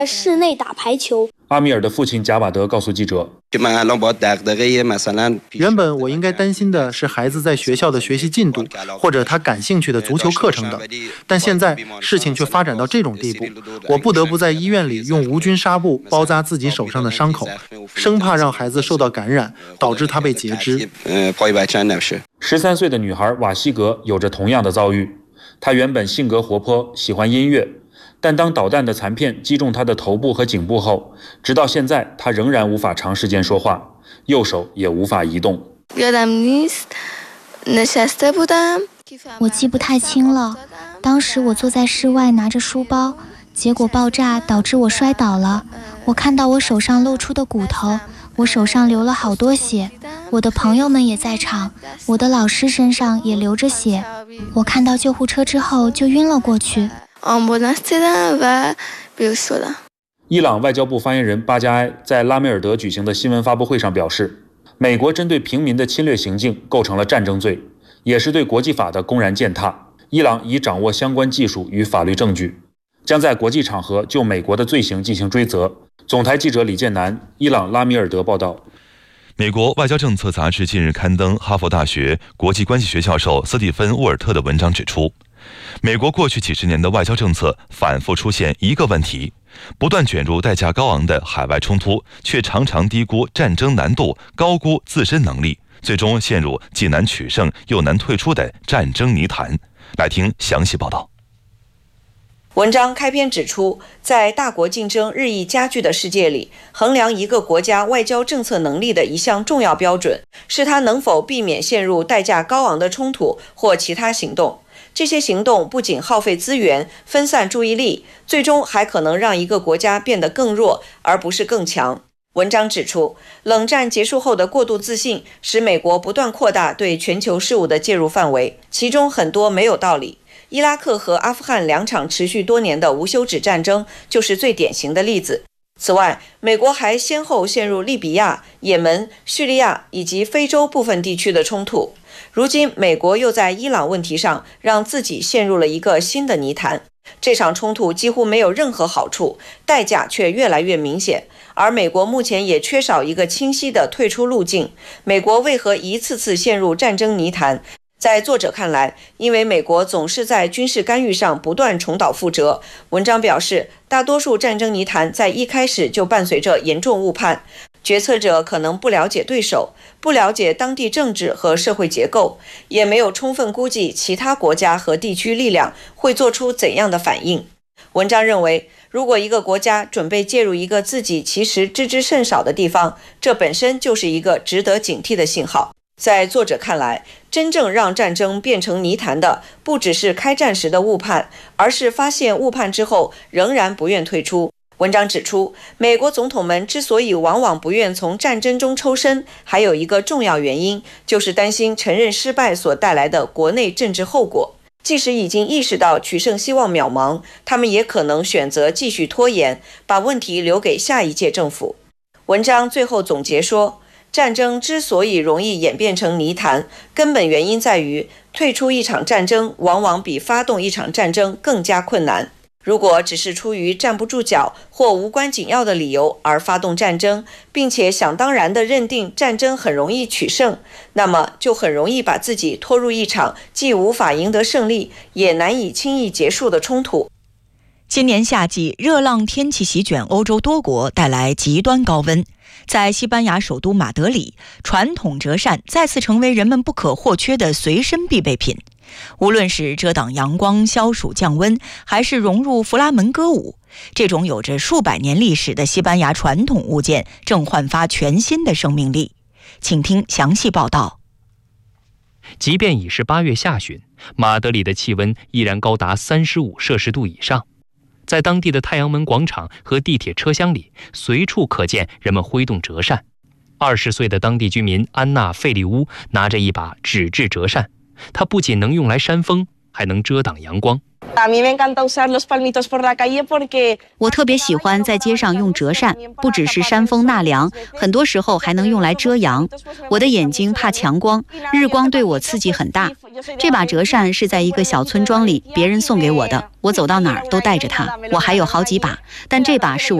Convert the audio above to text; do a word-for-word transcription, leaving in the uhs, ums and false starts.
室内打排球。 阿米尔的父亲贾瓦德告诉记者， 原本我应该担心的是孩子在学校的学习进度，或者他感兴趣的足球课程等，但现在事情却发展到这种地步，我不得不在医院里用无菌纱布包扎自己手上的伤口，生怕让孩子受到感染，导致他被截肢。 十三岁的女孩瓦西格有着同样的遭遇，她原本性格活泼，喜欢音乐，但当导弹的残片击中他的头部和颈部后，直到现在他仍然无法长时间说话，右手也无法移动。 我记不太清了，当时我坐在室外拿着书包，结果爆炸导致我摔倒了。我看到我手上露出的骨头，我手上流了好多血，我的朋友们也在场，我的老师身上也流着血。我看到救护车之后就晕了过去。 伊朗外交部发言人巴加埃在拉梅尔德举行的新闻发布会上表示，美国针对平民的侵略行径构成了战争罪，也是对国际法的公然践踏。伊朗已掌握相关技术与法律证据，将在国际场合就美国的罪行进行追责。总台记者李建南，伊朗拉米尔德报道。 美国外交政策杂志近日刊登哈佛大学国际关系学教授斯蒂芬·沃尔特的文章，指出，美国过去几十年的外交政策反复出现一个问题，不断卷入代价高昂的海外冲突，却常常低估战争难度，高估自身能力，最终陷入既难取胜又难退出的战争泥潭。来听详细报道。 文章开篇指出，在大国竞争日益加剧的世界里，衡量一个国家外交政策能力的一项重要标准，是它能否避免陷入代价高昂的冲突或其他行动。这些行动不仅耗费资源、分散注意力，最终还可能让一个国家变得更弱，而不是更强。文章指出，冷战结束后的过度自信使美国不断扩大对全球事务的介入范围，其中很多没有道理。伊拉克和阿富汗两场持续多年的无休止战争就是最典型的例子。此外，美国还先后陷入利比亚、也门、叙利亚以及非洲部分地区的冲突。如今，美国又在伊朗问题上让自己陷入了一个新的泥潭。这场冲突几乎没有任何好处，代价却越来越明显。而美国目前也缺少一个清晰的退出路径。美国为何一次次陷入战争泥潭？在作者看来，因为美国总是在军事干预上不断重蹈覆辙。文章表示，大多数战争泥潭在一开始就伴随着严重误判，决策者可能不了解对手，不了解当地政治和社会结构，也没有充分估计其他国家和地区力量会做出怎样的反应。文章认为，如果一个国家准备介入一个自己其实知之甚少的地方，这本身就是一个值得警惕的信号。在作者看来，真正让战争变成泥潭的，不只是开战时的误判，而是发现误判之后仍然不愿退出。文章指出，美国总统们之所以往往不愿从战争中抽身，还有一个重要原因，就是担心承认失败所带来的国内政治后果。即使已经意识到取胜希望渺茫，他们也可能选择继续拖延，把问题留给下一届政府。文章最后总结说，战争之所以容易演变成泥潭，根本原因在于退出一场战争往往比发动一场战争更加困难。如果只是出于站不住脚或无关紧要的理由而发动战争，并且想当然地认定战争很容易取胜，那么就很容易把自己拖入一场既无法赢得胜利，也难以轻易结束的冲突。 今年夏季，热浪天气席卷欧洲多国，带来极端高温。在西班牙首都马德里，传统折扇再次成为人们不可或缺的随身必备品。无论是遮挡阳光、消暑降温，还是融入弗拉门戈舞，这种有着数百年历史的西班牙传统物件正焕发全新的生命力。请听详细报道。 即便已是八月下旬，马德里的气温依然高达三十五摄氏度以上。在当地的太阳门广场和地铁车厢里，随处可见人们挥动折扇。二十岁的当地居民安娜·费利乌拿着一把纸质折扇，它不仅能用来扇风，还能遮挡阳光。 我特别喜欢在街上用折扇，不只是扇风纳凉，很多时候还能用来遮阳。我的眼睛怕强光，日光对我刺激很大。这把折扇是在一个小村庄里别人送给我的，我走到哪儿都带着它。我还有好几把，但这把是我